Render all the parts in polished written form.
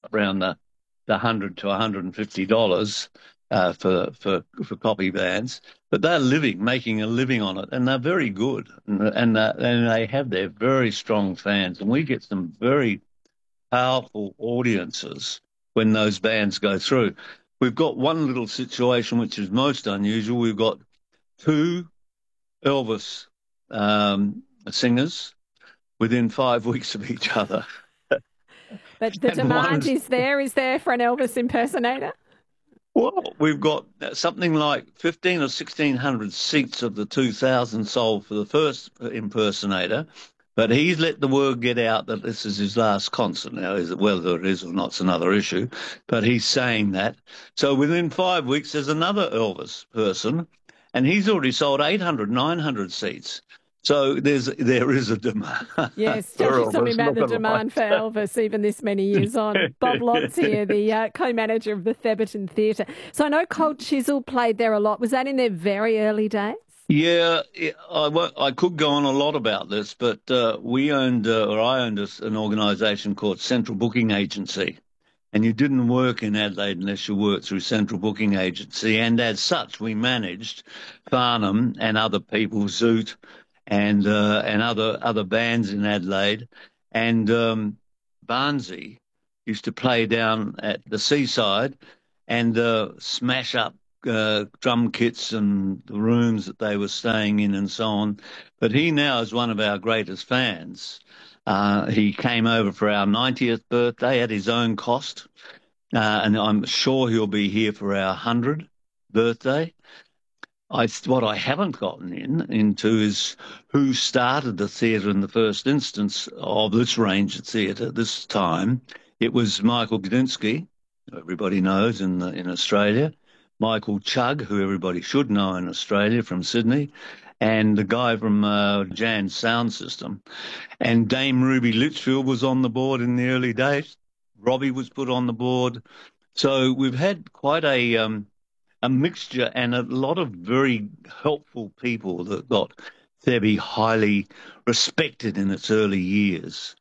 around the $100 to $150 for copy bands, but they're making a living on it, and they're very good, and they have their very strong fans, and we get some very powerful audiences when those bands go through. We've got one little situation which is most unusual. We've got two Elvis singers within 5 weeks of each other. But the And demand one's, is there for an Elvis impersonator? well, we've got something like 15 or 1600 seats of the 2000 sold for the first impersonator, but he's let the word get out that this is his last concert now. Whether it is or not, it's another issue, but he's saying that. So within 5 weeks, there's another Elvis person, and he's already sold 800, 900 seats. So there is a demand Yes, for tell me something Elvis, about not the gonna lie. demand for Elvis even this many years on. Bob Lotz here, the co-manager of the Theberton Theatre. So I know Cold Chisel played there a lot. Was that in their very early days? Yeah, I could go on a lot about this, but we owned, or I owned an organisation called Central Booking Agency, and you didn't work in Adelaide unless you worked through Central Booking Agency, and as such, we managed Farnham and other people, Zoot, and other bands in Adelaide, and Barnsley used to play down at the seaside and smash up drum kits and the rooms that they were staying in and so on. But he now is one of our greatest fans. He came over for our 90th birthday at his own cost, and I'm sure he'll be here for our 100th birthday. What I haven't gotten into is who started the theatre in the first instance of this range of theatre this time. It was Michael Gudinski, who everybody knows in Australia, Michael Chugg, who everybody should know in Australia from Sydney, and the guy from Jan Sound System. And Dame Ruby Litchfield was on the board in the early days. Robbie was put on the board. So we've had quite a mixture and a lot of very helpful people that got Thebe highly respected in its early years.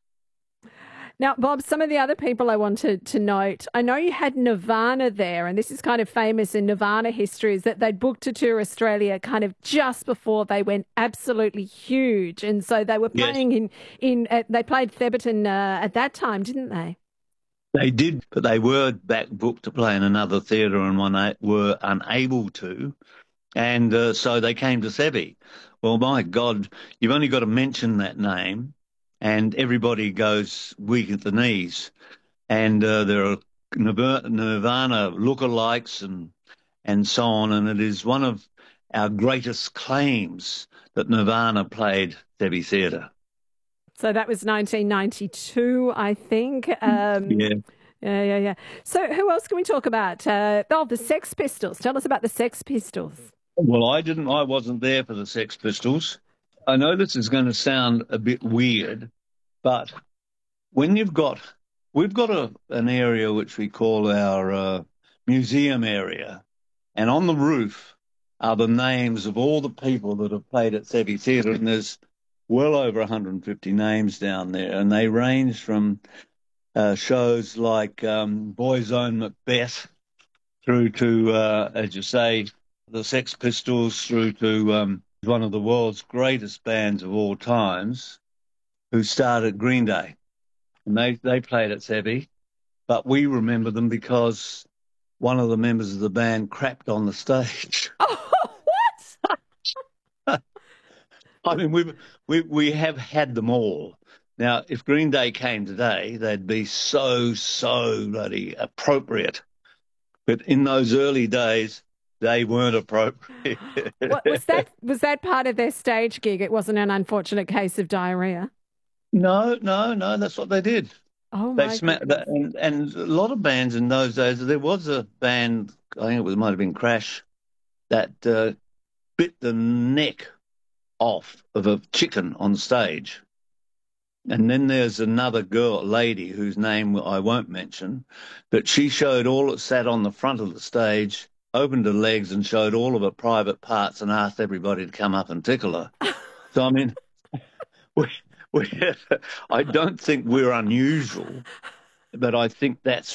Now, Bob, some of the other people I wanted to note, I know you had Nirvana there, and this is kind of famous in Nirvana history, is that they'd booked to tour Australia kind of just before they went absolutely huge. And so they were Yes, playing they played Theberton at that time, didn't they? they did, but they were back booked to play in another theatre and were unable to. And so they came to Thebe. Well, my God, you've only got to mention that name, and everybody goes weak at the knees. And there are Nirvana lookalikes and so on. And it is one of our greatest claims that Nirvana played Thebe Theatre. So that was 1992, I think. Yeah. Yeah. So who else can we talk about? The Sex Pistols. Tell us about the Sex Pistols. Well, I wasn't there for the Sex Pistols. I know this is going to sound a bit weird, but when we've got an area which we call our museum area, and on the roof are the names of all the people that have played at Thebe Theatre, and there's well over 150 names down there, and they range from shows like Boy's Own Macbeth through to, as you say, the Sex Pistols, through to one of the world's greatest bands of all times, who started Green Day. And they played at Thebe, but we remember them because one of the members of the band crapped on the stage. Oh, what? I mean, we have had them all. Now, if Green Day came today, they'd be so bloody appropriate. But in those early days, they weren't appropriate. What was that? Was that part of their stage gig? It wasn't an unfortunate case of diarrhea. No. That's what they did. Oh They my smacked goodness. that, and a lot of bands in those days. There was a band, I think might have been Crash, that bit the neck off of a chicken on stage. And then there's another lady whose name I won't mention, but she showed all that sat on the front of the stage, opened her legs and showed all of her private parts and asked everybody to come up and tickle her. So, I mean, we, we, I don't think we're unusual, but I think that's